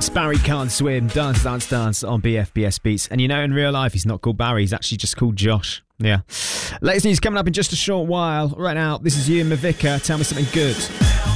It's Barry Can't Swim, Dance Dance Dance on BFBS Beats. And you know, in real life, he's not called Barry, he's actually just called Josh. Yeah. Latest news coming up in just a short while. Right now, this is you, Mavica. Tell me something good.